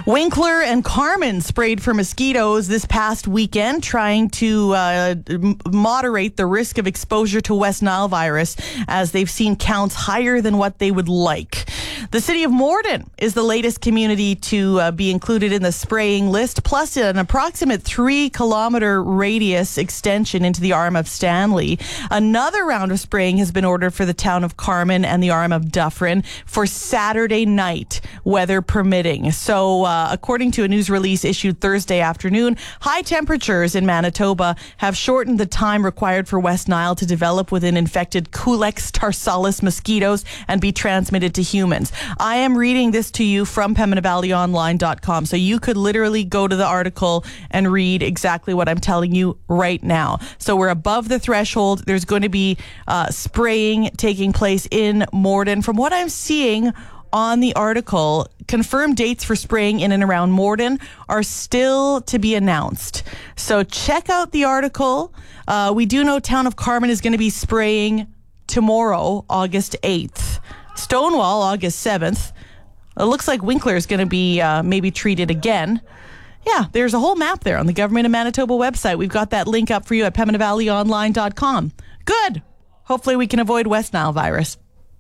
Winkler and Carman sprayed for mosquitoes this past weekend, trying to moderate the risk of exposure to West Nile virus, as they've seen counts higher than what they would like. The city of Morden is the latest community to be included in the spraying list, plus an approximate 3-kilometer radius extension into the arm of Stanley. Another round of spraying has been ordered for the town of Carman and the arm of Dufferin for Saturday night, weather permitting. So, according to a news release issued Thursday afternoon, high temperatures in Manitoba have shortened the time required for West Nile to develop within infected Culex tarsalis mosquitoes and be transmitted to humans. I am reading this to you from PembinaValleyOnline.com, so you could literally go to the article and read exactly what I'm telling you right now. So we're above the threshold. There's going to be spraying taking place in Morden. From what I'm seeing on the article, confirmed dates for spraying in and around Morden are still to be announced. So check out the article. We do know town of Carman is going to be spraying tomorrow, August 8th. Stonewall, August 7th. It looks like Winkler is going to be maybe treated again. Yeah, there's a whole map there on the Government of Manitoba website. We've got that link up for you at PembinaValleyOnline.com. Good. Hopefully we can avoid West Nile virus.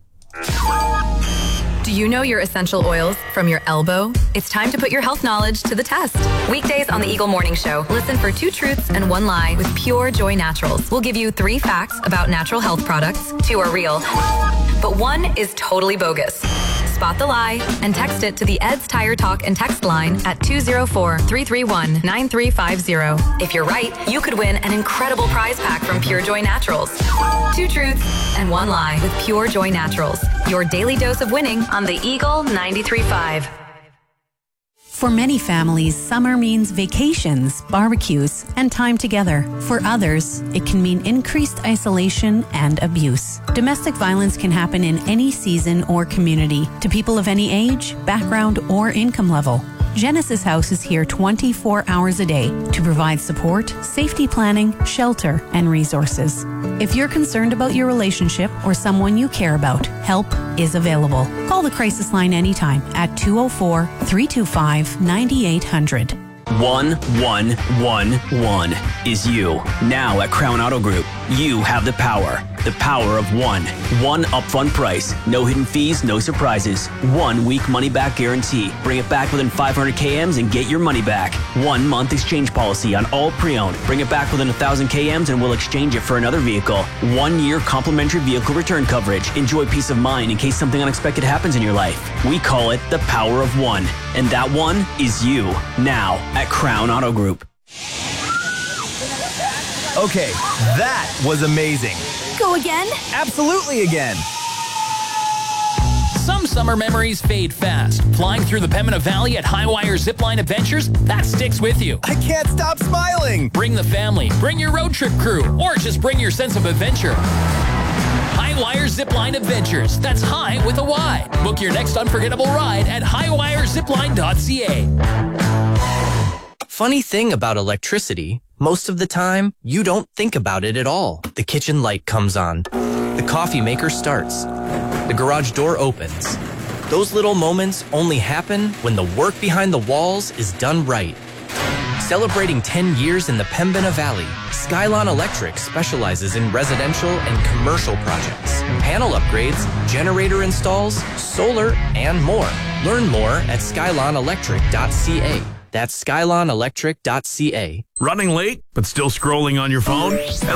Do you know your essential oils from your elbow? It's time to put your health knowledge to the test. Weekdays on the Eagle Morning Show, listen for 2 truths and 1 lie with Pure Joy Naturals. We'll give you 3 facts about natural health products. 2 are real, but 1 is totally bogus. Spot the lie and text it to the Ed's Tire Talk and text line at 204-331-9350. If you're right, you could win an incredible prize pack from Pure Joy Naturals. 2 truths and 1 lie with Pure Joy Naturals. Your daily dose of winning on the Eagle 93.5. For many families, summer means vacations, barbecues, and time together. For others, it can mean increased isolation and abuse. Domestic violence can happen in any season or community, to people of any age, background, or income level. Genesis House is here 24 hours a day to provide support, safety planning, shelter, and resources. If you're concerned about your relationship or someone you care about, help is available. Call the crisis line anytime at 204-325-9800. 1111 is you. Now at Crown Auto Group, you have the power. The power of 1. 1 upfront price. No hidden fees, no surprises. 1 week money back guarantee. Bring it back within 500 KMs and get your money back. 1 month exchange policy on all pre-owned. Bring it back within 1,000 KMs and we'll exchange it for another vehicle. 1 year complimentary vehicle return coverage. Enjoy peace of mind in case something unexpected happens in your life. We call it the power of 1. And that 1 is you. Now at Crown Auto Group. Okay, that was amazing. Go again? Absolutely again. Some summer memories fade fast. Flying through the Pembina Valley at Highwire Zipline Adventures, that sticks with you. I can't stop smiling. Bring the family, bring your road trip crew, or just bring your sense of adventure. Highwire Zipline Adventures. That's high with a Y. Book your next unforgettable ride at highwirezipline.ca. Funny thing about electricity, most of the time, you don't think about it at all. The kitchen light comes on. The coffee maker starts. The garage door opens. Those little moments only happen when the work behind the walls is done right. Celebrating 10 years in the Pembina Valley, Skylon Electric specializes in residential and commercial projects, panel upgrades, generator installs, solar, and more. Learn more at skylonelectric.ca. That's skylonelectric.ca. Running late, but still scrolling on your phone?